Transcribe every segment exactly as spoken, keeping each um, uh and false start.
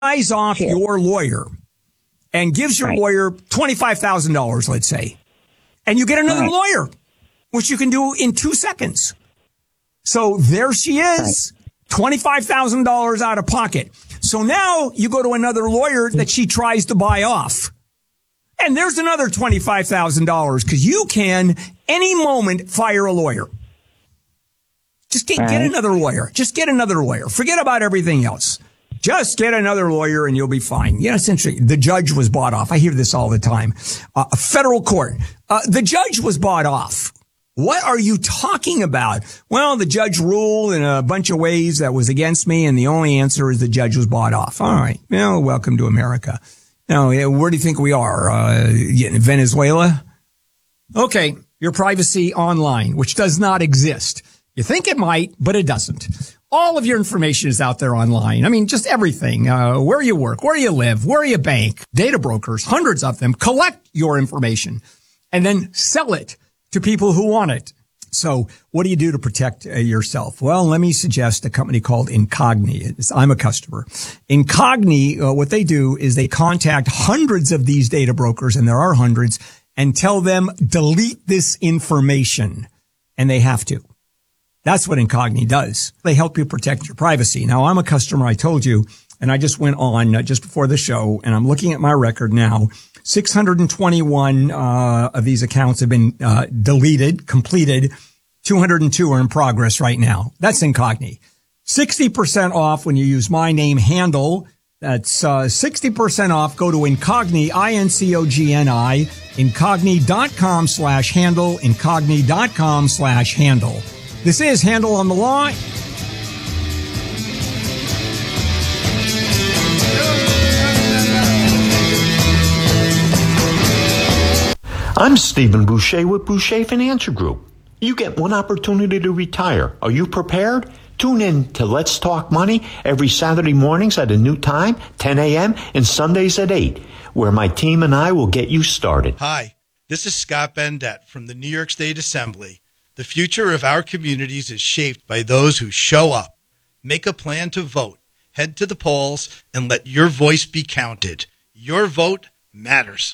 buys off Sure. your lawyer and gives your Right. lawyer twenty-five thousand dollars, let's say, and you get another Right. lawyer, which you can do in two seconds. So there she is, twenty-five thousand dollars out of pocket. So now you go to another lawyer that she tries to buy off. And there's another twenty-five thousand dollars because you can any moment fire a lawyer. Just get, Right. get another lawyer. Just get another lawyer. Forget about everything else. Just get another lawyer and you'll be fine. Yeah, it's interesting. The judge was bought off. I hear this all the time. Uh, a federal court. Uh, the judge was bought off. What are you talking about? Well, the judge ruled in a bunch of ways that was against me, and the only answer is the judge was bought off. All right. Well, welcome to America. Now, where do you think we are? Uh, Venezuela? Okay. Your privacy online, which does not exist. You think it might, but it doesn't. All of your information is out there online. I mean, just everything. Uh, where you work, where you live, where you bank. Data brokers, hundreds of them, collect your information and then sell it to people who want it. So what do you do to protect uh, yourself? Well, let me suggest a company called Incogni. It's, I'm a customer. Incogni, uh, what they do is they contact hundreds of these data brokers, and there are hundreds, and tell them, delete this information. And they have to. That's what Incogni does. They help you protect your privacy. Now, I'm a customer, I told you, and I just went on uh, just before the show, and I'm looking at my record now. six hundred twenty-one uh, of these accounts have been uh, deleted, completed. two hundred two are in progress right now. That's Incogni. sixty percent off when you use my name handle. That's uh, sixty percent off. Go to Incogni, I N C O G N I, incogni.com slash handle, incogni.com slash handle. This is Handle on the Law. I'm Stephen Boucher with Boucher Financial Group. You get one opportunity to retire. Are you prepared? Tune in to Let's Talk Money every Saturday mornings at a new time, ten a.m., and Sundays at eight, where my team and I will get you started. Hi, this is Scott Bendett from the New York State Assembly. The future of our communities is shaped by those who show up. Make a plan to vote. Head to the polls and let your voice be counted. Your vote matters.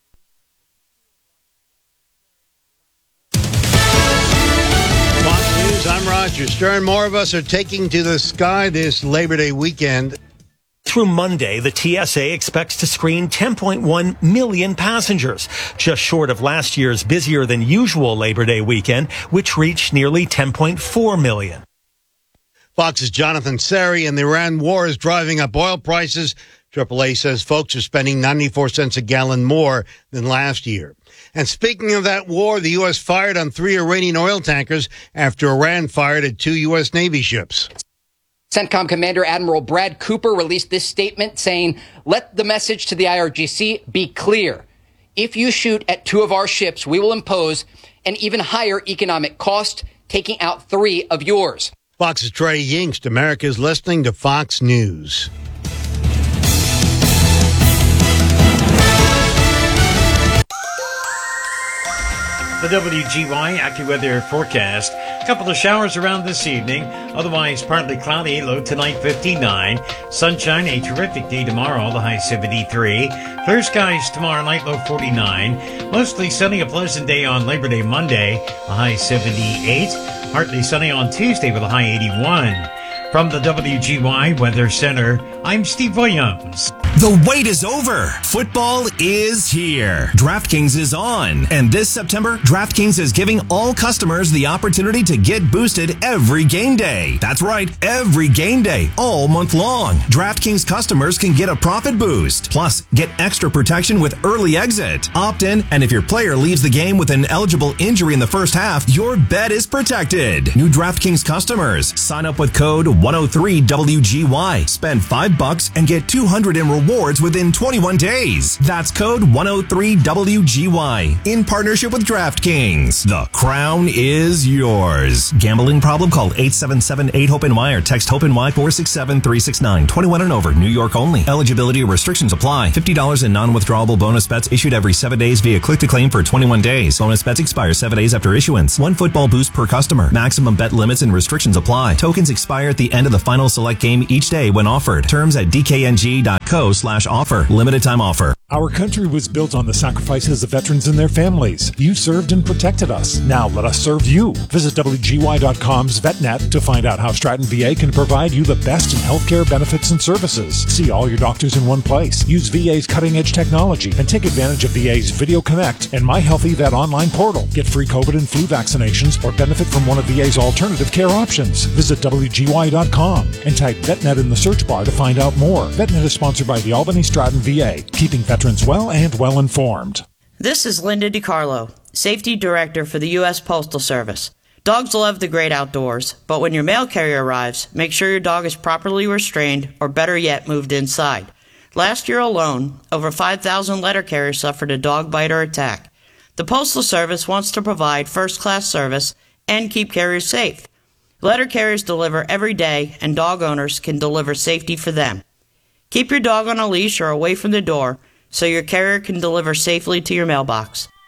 Fox News, I'm Roger Stern. More of us are taking to the sky this Labor Day weekend. Through Monday, the T S A expects to screen ten point one million passengers, just short of last year's busier than usual Labor Day weekend, which reached nearly ten point four million. Fox's Jonathan Sari, and the Iran war is driving up oil prices. triple A says folks are spending ninety-four cents a gallon more than last year. And speaking of that war, the U S fired on three Iranian oil tankers after Iran fired at two U S Navy ships. CENTCOM Commander Admiral Brad Cooper released this statement saying, let the message to the I R G C be clear. If you shoot at two of our ships, we will impose an even higher economic cost, taking out three of yours. Fox's Trey Yingst. America is listening to Fox News. The W G Y AccuWeather forecast. A couple of showers around this evening. Otherwise, partly cloudy. Low tonight, fifty-nine. Sunshine, a terrific day tomorrow. The high, seventy-three. Clear skies tomorrow night, low forty-nine. Mostly sunny, a pleasant day on Labor Day Monday. The high, seventy-eight. Partly sunny on Tuesday with a high, eighty-one. From the W G Y Weather Center, I'm Steve Williams. The wait is over. Football is here. DraftKings is on. And this September, DraftKings is giving all customers the opportunity to get boosted every game day. That's right, every game day, all month long. DraftKings customers can get a profit boost. Plus, get extra protection with early exit. Opt in, and if your player leaves the game with an eligible injury in the first half, your bet is protected. New DraftKings customers, sign up with code one oh three W G Y. Spend five bucks and get two hundred in rewards rewards within twenty-one days. That's code one oh three W G Y in partnership with DraftKings. The crown is yours. Gambling problem? Call eight seven seven eight hope N Y or text HOPE-NY four six seven three six nine. twenty-one and over. New York only. Eligibility restrictions apply. fifty dollars in non-withdrawable bonus bets issued every seven days via click-to-claim for twenty-one days. Bonus bets expire seven days after issuance. One football boost per customer. Maximum bet limits and restrictions apply. Tokens expire at the end of the final select game each day when offered. Terms at d k n g dot co slash offer. Limited time offer. Our country was built on the sacrifices of veterans and their families. You served and protected us. Now let us serve you. Visit W G Y dot com's VetNet to find out how Stratton V A can provide you the best in healthcare benefits and services. See all your doctors in one place. Use V A's cutting-edge technology and take advantage of V A's Video Connect and My Healthy Vet online portal. Get free COVID and flu vaccinations or benefit from one of V A's alternative care options. Visit W G Y dot com and type VetNet in the search bar to find out more. VetNet is sponsored by the Albany Stratton V A, keeping veterans well and well informed. This is Linda DiCarlo, Safety Director for the U S Postal Service. Dogs love the great outdoors, but when your mail carrier arrives, make sure your dog is properly restrained or better yet, moved inside. Last year alone, over five thousand letter carriers suffered a dog bite or attack. The Postal Service wants to provide first-class service and keep carriers safe. Letter carriers deliver every day, and dog owners can deliver safety for them. Keep your dog on a leash or away from the door so your carrier can deliver safely to your mailbox.